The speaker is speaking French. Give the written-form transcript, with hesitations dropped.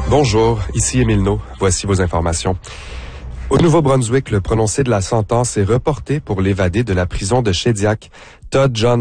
Bonjour, ici Émile No. Voici vos informations. Au Nouveau-Brunswick, le prononcé de la sentence est reporté pour l'évadé de la prison de Shediac. Todd John